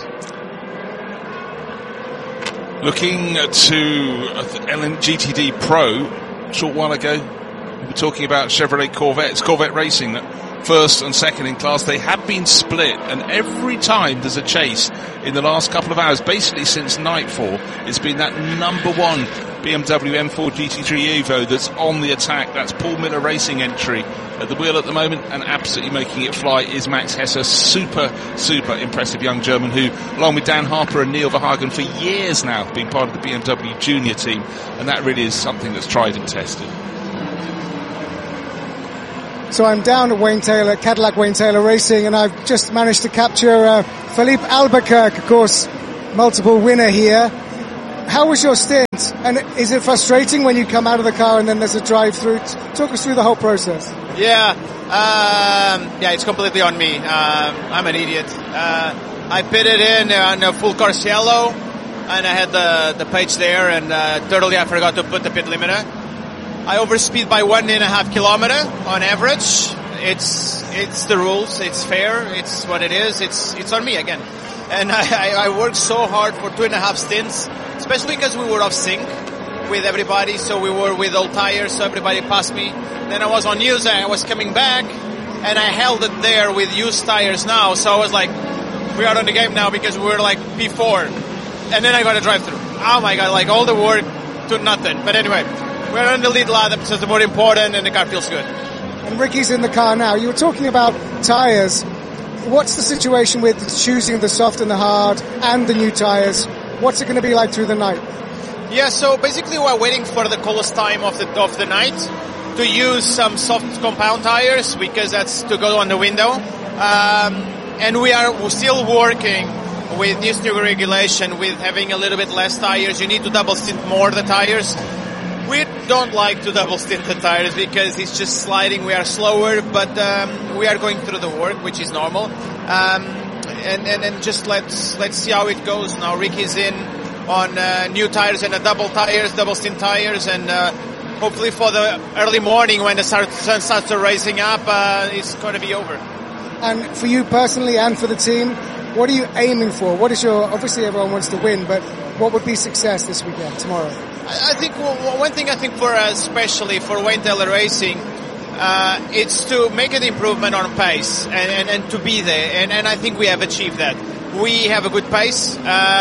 Looking to L M G T D Pro, a short while ago, we were talking about Chevrolet Corvettes, Corvette Racing, first and second in class. They have been split, and every time there's a chase in the last couple of hours, basically since nightfall, it's been that number one B M W M four G T three Evo that's on the attack. That's Paul Miller Racing entry at the wheel at the moment, and absolutely making it fly is Max Hesse. Super, super impressive young German who, along with Dan Harper and Neil Verhagen, for years now have been part of the B M W junior team, and that really is something that's tried and tested. So I'm down at Wayne Taylor, Cadillac Wayne Taylor Racing, and I've just managed to capture uh, Philippe Albuquerque, of course, multiple winner here. How was your stint? And is it frustrating when you come out of the car and then there's a drive-through? Talk us through the whole process. Yeah, um, yeah, it's completely on me. Um, I'm an idiot. Uh, I pitted in on a full car yellow, and I had the the page there, and uh, totally I forgot to put the pit limiter. I overspeed by one and a half kilometer on average. It's it's the rules. It's fair. It's what it is. It's it's on me again. And I, I worked so hard for two and a half stints, especially because we were off sync with everybody. So we were with old tires, so everybody passed me. Then I was on news, and I was coming back, and I held it there with used tires now. So I was like, we are on the game now because we were like P four. And then I got a drive-through. Oh my God, like all the work to nothing. But anyway, we're on the lead lap, so it's more important, and the car feels good. And Ricky's in the car now. You were talking about tires. What's the situation with choosing the soft and the hard and the new tires? What's it going to be like through the night? Yeah, so basically we're waiting for the coolest time of the of the night to use some soft compound tires because that's to go on the window. Um, and we are still working with new steering regulation with having a little bit less tires. You need to double stint more the tires. We don't like to double stint the tires because it's just sliding. We are slower, but um, we are going through the work, which is normal. Um, and, and, and just let's let's see how it goes. Now Ricky's in on uh, new tires and a double tires, double stint tires, and uh, hopefully for the early morning when the sun starts racing up, uh, it's going to be over. And for you personally and for the team, what are you aiming for? What is your, obviously everyone wants to win, but what would be success this weekend, tomorrow? I think one thing I think for us, especially for Wayne Taylor Racing, uh, it's to make an improvement on pace and, and, and to be there. And, and I think we have achieved that. We have a good pace,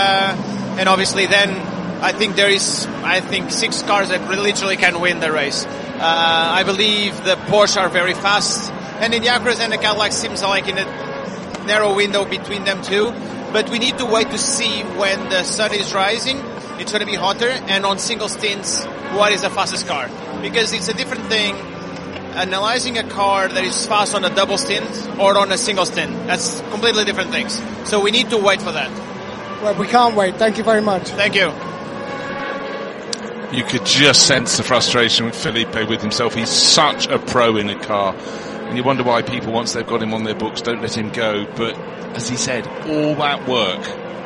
uh, and obviously then I think there is, I think, six cars that literally can win the race. Uh, I believe the Porsche are very fast, and in the Acura and the Cadillac seems like in a narrow window between them two. But we need to wait to see when the sun is rising. It's going to be hotter, and on single stints, what is the fastest car? Because it's a different thing analyzing a car that is fast on a double stint or on a single stint. That's completely different things. So we need to wait for that. Well, we can't wait. Thank you very much. Thank you. You could just sense the frustration with Felipe with himself. He's such a pro in a car. And you wonder why people, once they've got him on their books, don't let him go. But as he said, all that work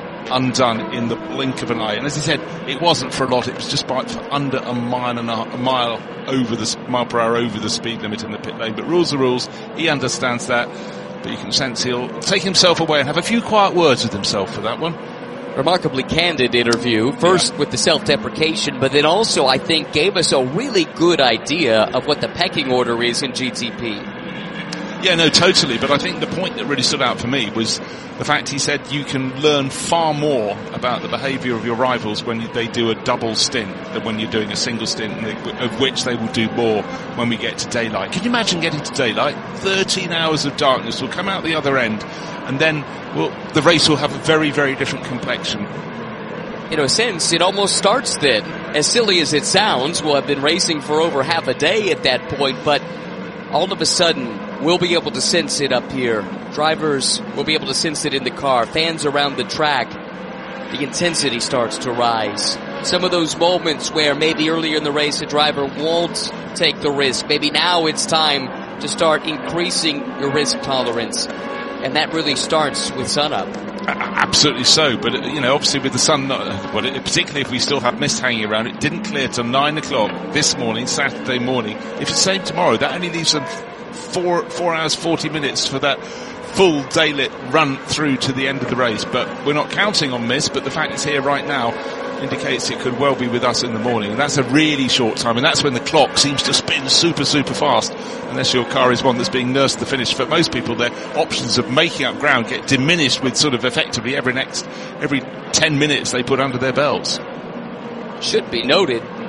undone in the blink of an eye. And as he said, it wasn't for a lot. It was just by for under a mile and a, a mile over the mile per hour over the speed limit in the pit lane. But rules are rules. He understands that. But you can sense he'll take himself away and have a few quiet words with himself for that one. Remarkably candid interview. First yeah. with the self-deprecation, but then also I think gave us a really good idea of what the pecking order is in G T P. Yeah, no, totally. But I think the point that really stood out for me was the fact he said you can learn far more about the behaviour of your rivals when they do a double stint than when you're doing a single stint, and they, of which they will do more when we get to daylight. Can you imagine getting to daylight? thirteen hours of darkness will come out the other end, and then well, the race will have a very, very different complexion. In a sense, it almost starts then. As silly as it sounds, we'll have been racing for over half a day at that point, but all of a sudden, we'll be able to sense it up here. Drivers will be able to sense it in the car. Fans around the track, the intensity starts to rise. Some of those moments where maybe earlier in the race a driver won't take the risk. Maybe now it's time to start increasing your risk tolerance. And that really starts with sunup. Absolutely so, but you know, obviously with the sun, well, particularly if we still have mist hanging around, it didn't clear till nine o'clock this morning, Saturday morning. If it's the same tomorrow, that only leaves them four four hours forty minutes for that full daylit run through to the end of the race. But we're not counting on mist, but the fact it's here right now indicates it could well be with us in the morning, and that's a really short time, and that's when the clock seems to spin super super fast, unless your car is one that's being nursed to the finish. For most people, their options of making up ground get diminished with sort of effectively every next every ten minutes they put under their belts. Should be noted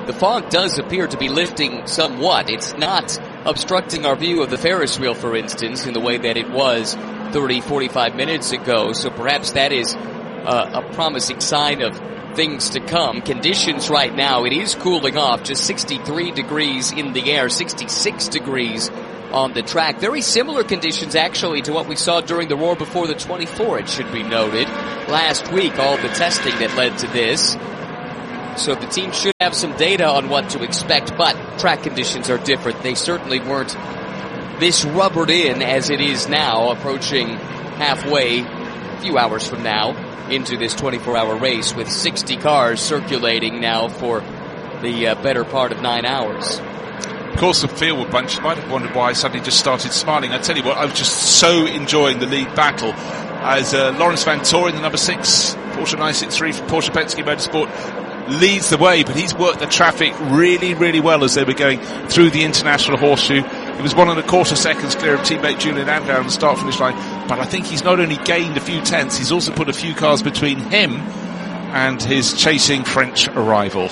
the fog does appear to be lifting somewhat. It's not obstructing our view of the Ferris wheel, for instance, in the way that it was thirty, forty-five minutes ago. So perhaps that is uh, a promising sign of things to come. Conditions right now, it is cooling off, just sixty-three degrees in the air, sixty-six degrees on the track. Very similar conditions actually to what we saw during the Roar Before the twenty-four, it should be noted. Last week, all the testing that led to this. So the team should have some data on what to expect, but track conditions are different. They certainly weren't this rubbered in as it is now, approaching halfway, a few hours from now, into this twenty-four hour race with sixty cars circulating now for the uh, better part of nine hours. Of course, the field bunch might have wondered why I suddenly just started smiling. I tell you what, I was just so enjoying the lead battle as uh, Lawrence Van Toren, the number six Porsche nine sixty-three from Porsche Penske Motorsport, leads the way, but he's worked the traffic really, really well as they were going through the International Horseshoe. He was one and a quarter seconds clear of teammate Julian Landau on the start-finish line, but I think he's not only gained a few tenths, he's also put a few cars between him and his chasing French rival.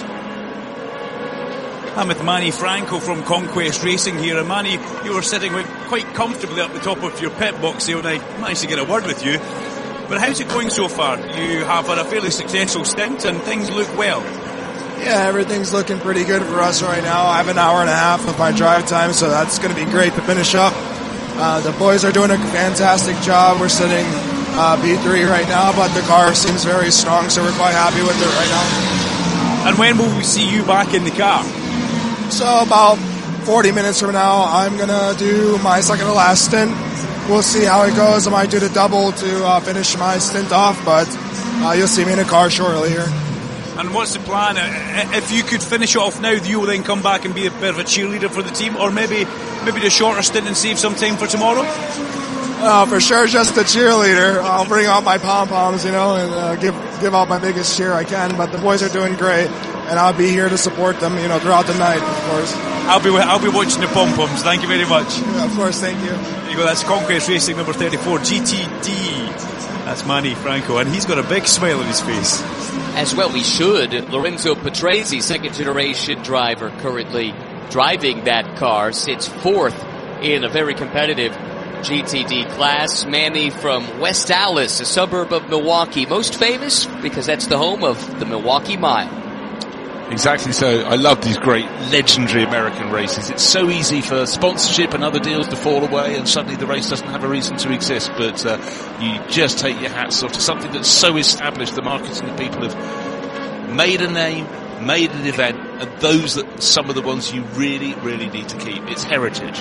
I'm with Manny Franco from Conquest Racing here, and Manny, you were sitting with quite comfortably up the top of your pit box here, and I managed to get a word with you. But how's it going so far? You have had a fairly successful stint and things look well. Yeah, everything's looking pretty good for us right now. I have an hour and a half of my drive time, so that's going to be great to finish up. Uh, the boys are doing a fantastic job. We're sitting uh, B three right now, but the car seems very strong, so we're quite happy with it right now. And when will we see you back in the car? So about forty minutes from now, I'm going to do my second to last stint. We'll see how it goes. I might do the double to uh, finish my stint off, but uh, you'll see me in a car shortly here. And what's the plan? If you could finish it off now, you will then come back and be a bit of a cheerleader for the team, or maybe maybe the shorter stint and save some time for tomorrow? Uh, for sure, just the cheerleader. I'll bring out my pom-poms, you know, and uh, give give out my biggest cheer I can. But the boys are doing great, and I'll be here to support them, you know, throughout the night, of course. I'll be I'll be watching the pom-poms. Thank you very much. Yeah, of course, thank you. There you go. That's Conquest Racing number thirty-four, G T D. That's Manny Franco, and he's got a big smile on his face. As well he should. Lorenzo Patrese, second generation driver, currently driving that car, sits fourth in a very competitive G T D class. Manny from West Allis, a suburb of Milwaukee, most famous because that's the home of the Milwaukee Mile. Exactly so. I love these great legendary American races. It's so easy for sponsorship and other deals to fall away, and suddenly the race doesn't have a reason to exist. But uh, you just take your hats off to something that's so established. The marketing people have made a name, made an event, and those are some of the ones you really, really need to keep. It's heritage.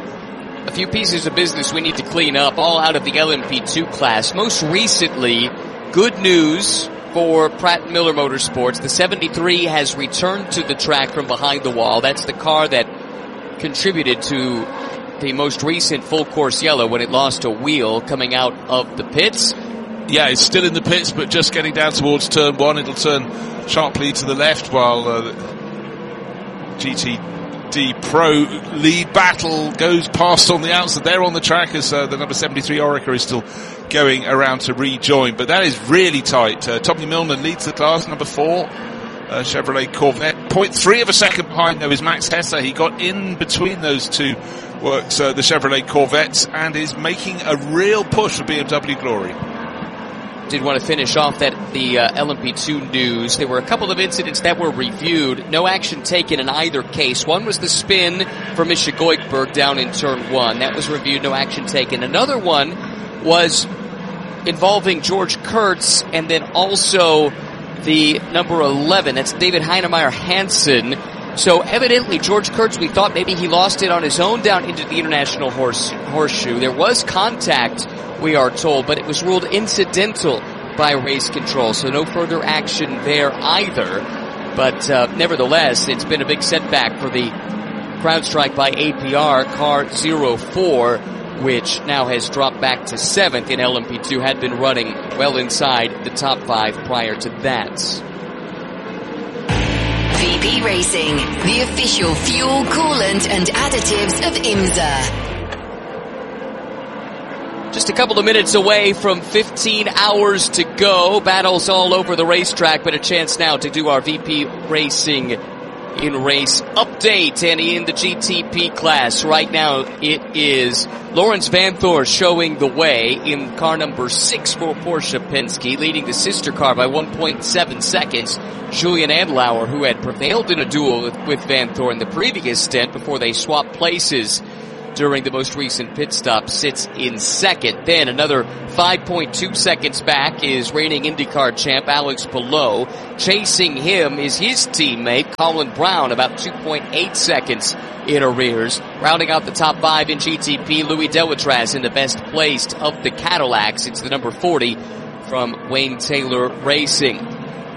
A few pieces of business we need to clean up, all out of the L M P two class. Most recently, good news for Pratt Miller Motorsports. The seventy-three has returned to the track from behind the wall. That's the car that contributed to the most recent full course yellow when it lost a wheel coming out of the pits. Yeah, it's still in the pits, but just getting down towards turn one. It'll turn sharply to the left while uh, G T D Pro lead battle goes past on the outside. They're on the track as uh, the number seventy-three Orica is still going around to rejoin, but that is really tight. Uh, Tommy Milner leads the class, number four, uh, Chevrolet Corvette. zero point three of a second behind, though, is Max Hesse. He got in between those two works, uh, the Chevrolet Corvettes, and is making a real push for B M W Glory. Did want to finish off that the uh, L M P two news. There were a couple of incidents that were reviewed. No action taken in either case. One was the spin for Misha Goikberg down in turn one. That was reviewed, no action taken. Another one was involving George Kurtz and then also the number eleven. That's David Heinemeier Hansen. So evidently George Kurtz, we thought maybe he lost it on his own down into the International horse, Horseshoe. There was contact, we are told, but it was ruled incidental by race control, so no further action there either. But uh, nevertheless, it's been a big setback for the CrowdStrike by A P R car zero four, which now has dropped back to seventh in L M P two, had been running well inside the top five prior to that. V P Racing, the official fuel, coolant and additives of IMSA. Just a couple of minutes away from fifteen hours to go. Battles all over the racetrack, but a chance now to do our V P Racing in race update. And in the G T P class right now, it is Lawrence Vanthoor showing the way in car number six for Porsche Penske, leading the sister car by one point seven seconds. Julian Andlauer, who had prevailed in a duel with, with Vanthoor in the previous stint before they swapped places during the most recent pit stop, sits in second. Then another five point two seconds back is reigning IndyCar champ Alex Palou. Chasing him is his teammate Colin Brown, about two point eight seconds in arrears. Rounding out the top five in G T P, Louis Delatraz in the best placed of the Cadillacs. It's the number forty from Wayne Taylor Racing.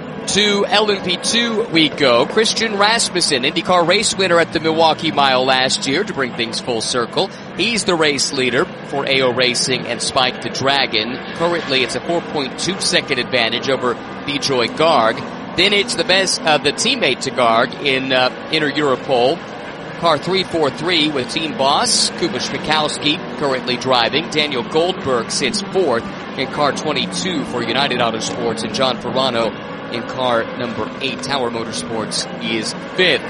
To L M P two we go. Christian Rasmussen, IndyCar race winner at the Milwaukee Mile last year, to bring things full circle. He's the race leader for A O Racing and Spike the Dragon. Currently, it's a four point two second advantage over Bijoy Garg. Then it's the best, uh, the teammate to Garg in uh, Inter Europol. Car three forty-three with team boss Kuba Schwikowski currently driving. Daniel Goldberg sits fourth in car twenty-two for United Autosports, and John Ferrano in car number eight, Tower Motorsports, is fifth.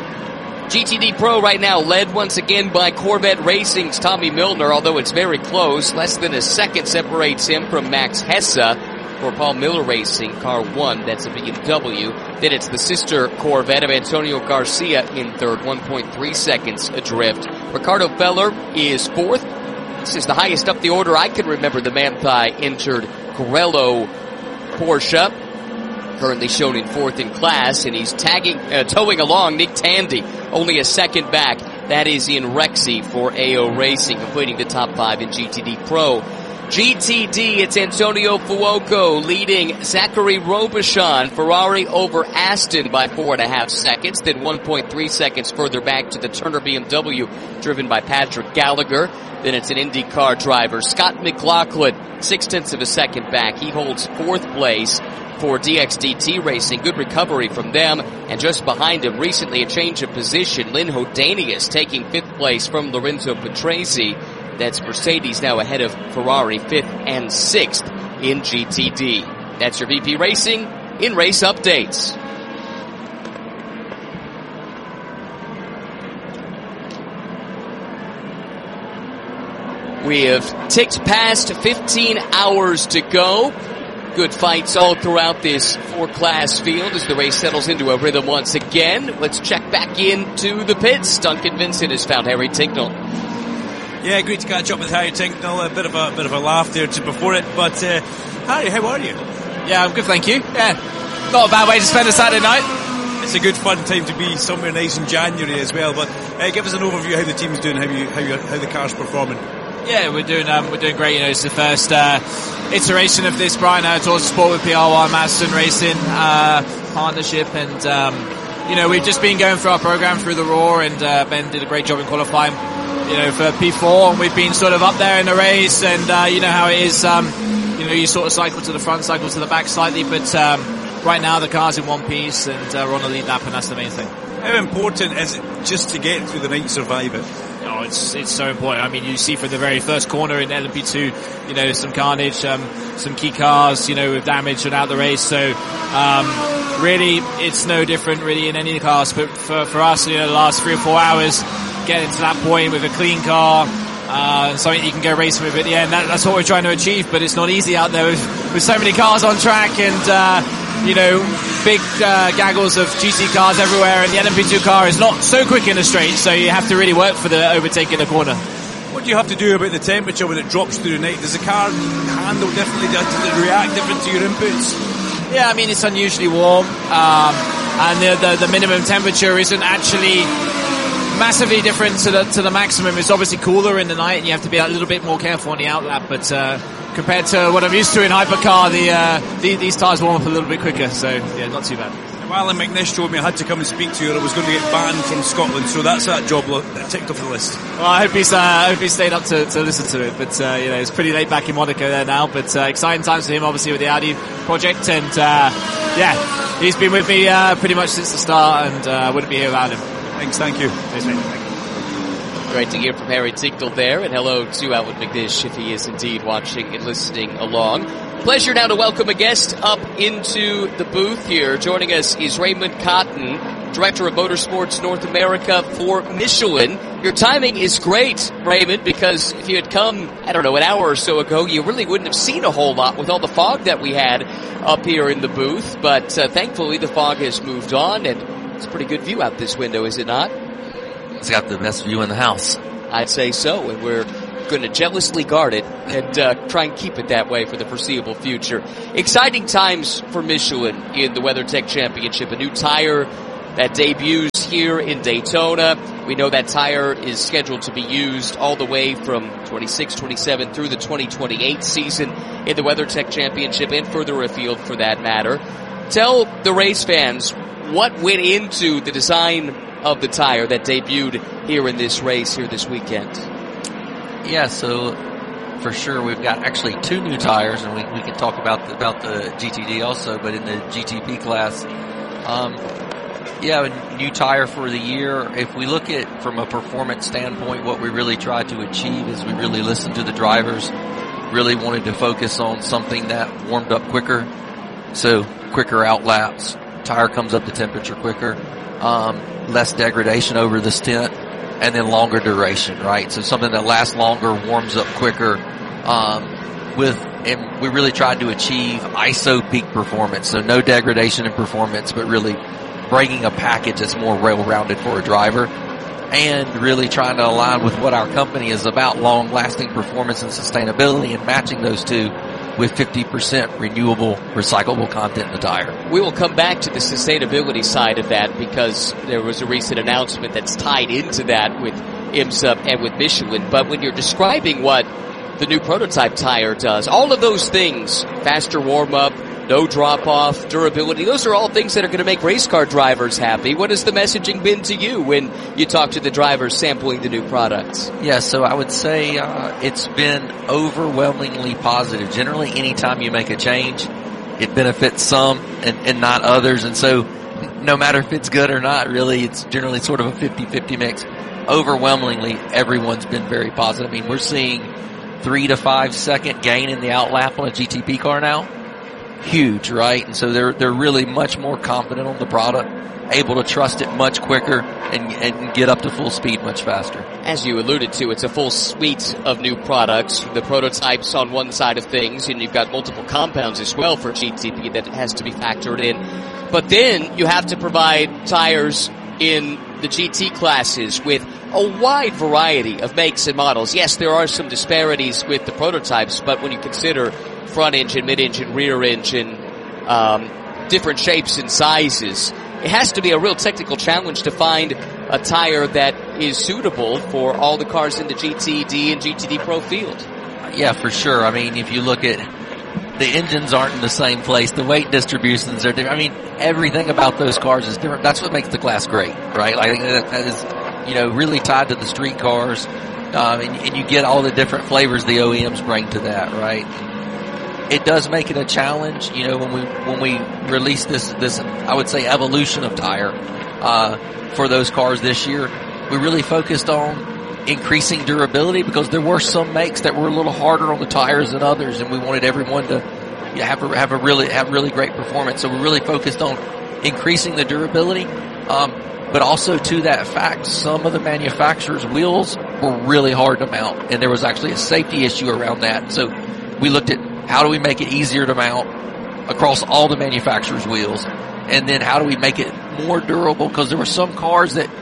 G T D Pro right now led once again by Corvette Racing's Tommy Milner, although it's very close. Less than a second separates him from Max Hessa for Paul Miller Racing, car one, that's a B M W. Then it's the sister Corvette of Antonio Garcia in third, one point three seconds adrift. Ricardo Feller is fourth. This is the highest up the order I can remember the Manthey entered Corello Porsche. Currently shown in fourth in class, and he's tagging, uh, towing along Nick Tandy, only a second back. That is in Rexy for A O Racing, completing the top five in G T D Pro. G T D, it's Antonio Fuoco leading Zachary Robichon, Ferrari over Aston by four and a half seconds, then one point three seconds further back to the Turner B M W, driven by Patrick Gallagher. Then it's an IndyCar driver, Scott McLaughlin, six tenths of a second back. He holds fourth place for D X D T Racing. Good recovery from them. And just behind him, recently a change of position, Lynn Hodanius taking fifth place from Lorenzo Patrese. That's Mercedes now ahead of Ferrari, fifth and sixth in G T D. That's your V P Racing in race updates. We have ticked past fifteen hours to go. Good fights all throughout this four-class field as the race settles into a rhythm once again. Let's check back into the pits. Duncan Vincent has found Harry Tincknell. Yeah, great to catch up with Harry Tincknell. A bit of a bit of a laugh there just before it, but uh, Harry, how are you? Yeah, I'm good, thank you. Yeah, not a bad way to spend a Saturday night. It's a good fun time to be somewhere nice in January as well. But uh, give us an overview of how the team's doing, how you how you how the car's performing. Yeah, we're doing um, we're doing great. You know, it's the first uh, iteration of this Brian Hurd Autosport with P R one Madison Racing uh, partnership, and um, you know, we've just been going through our program through the Raw, and uh, Ben did a great job in qualifying. You know, for P four, and we've been sort of up there in the race, and uh, you know how it is. Um, you know, you sort of cycle to the front, cycle to the back slightly, but um, right now the car's in one piece, and uh, we're on the lead lap, and that's the main thing. How important is it just to get through the night and survive it? Oh, it's it's so important. I mean, you see from the very first corner in L M P two, you know, some carnage, um, some key cars, you know, with damage throughout the race. So, um, really, it's no different really in any cars. But for for us, you know, the last three or four hours, getting to that point with a clean car, uh, something you can go racing with at the end. That, that's what we're trying to achieve. But it's not easy out there with, with so many cars on track, and uh, you know, big uh, gaggles of G T cars everywhere, and the L M P two car is not so quick in the straight, so you have to really work for the overtake in the corner. What do you have to do about the temperature when it drops through the night? Does the car handle differently? Does it react different to your inputs? Yeah, I mean, it's unusually warm, um, and the, the, the minimum temperature isn't actually massively different to the to the maximum. It's obviously cooler in the night, and you have to be a little bit more careful on the outlap, but uh, compared to what I'm used to in hypercar, the, uh, the these tires warm up a little bit quicker, so yeah, not too bad. Alan McNish told me I had to come and speak to you, or I was going to get banned from Scotland, so that's that job ticked off the list. Well, I hope he's uh, I hope he stayed up to, to listen to it, but uh, you know, it's pretty late back in Monaco there now, but uh, exciting times for him, obviously, with the Audi project, and uh, yeah, he's been with me uh, pretty much since the start, and I uh, wouldn't be here without him. Thanks, thank you. Thanks, mate. Thank you. Great to hear from Harry Tincknell there, and hello to Alan McNish if he is indeed watching and listening along. Pleasure now to welcome a guest up into the booth here. Joining us is Raymond Cotton, Director of Motorsports North America for Michelin. Your timing is great, Raymond, because if you had come, I don't know, an hour or so ago, you really wouldn't have seen a whole lot with all the fog that we had up here in the booth. But uh, thankfully, the fog has moved on, and it's a pretty good view out this window, is it not? It's got the best view in the house. I'd say so, and we're going to jealously guard it and uh, try and keep it that way for the foreseeable future. Exciting times for Michelin in the WeatherTech Championship. A new tire that debuts here in Daytona. We know that tire is scheduled to be used all the way from twenty-six twenty-seven through the twenty twenty-eight season in the WeatherTech Championship and further afield for that matter. Tell the race fans what went into the design of the tire that debuted here in this race here this weekend. Yeah, so for sure we've got actually two new tires, and we, we can talk about the, about the G T D also, but in the G T P class, um, yeah, a new tire for the year. If we look at from a performance standpoint, what we really tried to achieve is we really listened to the drivers, really wanted to focus on something that warmed up quicker, so quicker out laps, tire comes up to temperature quicker, um, less degradation over the stint, and then longer duration, right? So something that lasts longer, warms up quicker, um, with, and we really tried to achieve I S O peak performance. So no degradation in performance, but really bringing a package that's more well-rounded for a driver, and really trying to align with what our company is about, long-lasting performance and sustainability, and matching those two with fifty percent renewable, recyclable content in the tire. We will come back to the sustainability side of that because there was a recent announcement that's tied into that with IMSA and with Michelin. But when you're describing what the new prototype tire does, all of those things, faster warm-up, no drop-off, durability, those are all things that are going to make race car drivers happy. What has the messaging been to you when you talk to the drivers sampling the new products? Yeah, so I would say uh, it's been overwhelmingly positive. Generally, anytime you make a change, it benefits some and, and not others. And so no matter if it's good or not, really, it's generally sort of a fifty-fifty mix. Overwhelmingly, everyone's been very positive. I mean, we're seeing three to five second gain in the outlap on a G T P car now. Huge, right? And so they're they're really much more confident on the product, able to trust it much quicker and, and get up to full speed much faster. As you alluded to, it's a full suite of new products. The prototypes on one side of things, and you've got multiple compounds as well for G T P that has to be factored in. But then you have to provide tires in the G T classes with a wide variety of makes and models. Yes, there are some disparities with the prototypes, but when you consider front engine, mid-engine, rear engine, um, different shapes and sizes, it has to be a real technical challenge to find a tire that is suitable for all the cars in the G T D and G T D Pro field. Yeah, for sure. I mean, if you look at the engines aren't in the same place, the weight distributions are different. I mean, everything about those cars is different. That's what makes the class great, right? I think that, that is, you know, really tied to the street cars, um, and, and you get all the different flavors the O E Ms bring to that, right? It does make it a challenge, you know, when we when we release this this I would say evolution of tire uh, for those cars this year. We really focused on increasing durability because there were some makes that were a little harder on the tires than others, and we wanted everyone to yeah, have a, have a really have really great performance. So we really focused on increasing the durability, um, but also to that fact, some of the manufacturers' wheels were really hard to mount, and there was actually a safety issue around that. So we looked at how do we make it easier to mount across all the manufacturers' wheels? And then how do we make it more durable? Because there were some cars that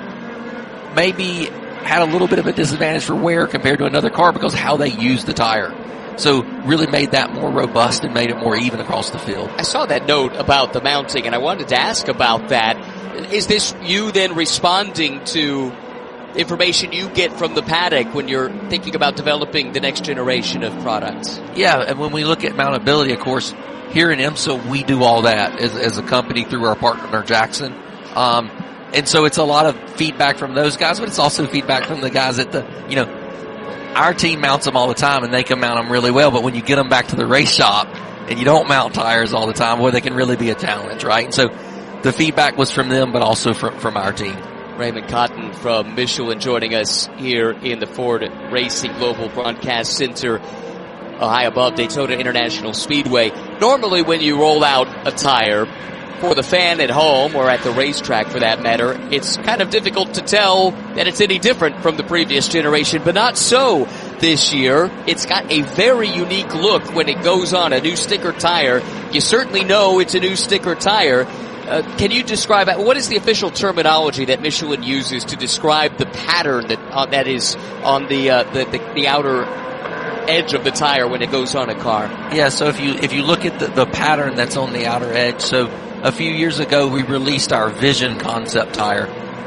maybe had a little bit of a disadvantage for wear compared to another car because of how they used the tire. So really made that more robust and made it more even across the field. I saw that note about the mounting, and I wanted to ask about that. Is this you then responding to information you get from the paddock when you're thinking about developing the next generation of products? Yeah, and when we look at mountability, of course, here in IMSA, we do all that as, as a company through our partner Jackson. Um, and so it's a lot of feedback from those guys, but it's also feedback from the guys at the, you know, our team mounts them all the time and they can mount them really well, but when you get them back to the race shop and you don't mount tires all the time, well, they can really be a challenge, right? And so the feedback was from them, but also from, from our team. Raymond Cotton from Michelin joining us here in the Ford Racing Global Broadcast Center, uh, high above Daytona International Speedway. Normally when you roll out a tire, for the fan at home, or at the racetrack for that matter, it's kind of difficult to tell that it's any different from the previous generation, but not so this year. It's got a very unique look when it goes on a new sticker tire. You certainly know it's a new sticker tire. Uh, can you describe, what is the official terminology that Michelin uses to describe the pattern that uh, that is on the, uh, the, the the outer edge of the tire when it goes on a car? Yeah, so if you if you look at the, the pattern that's on the outer edge, so a few years ago we released our Vision concept tire,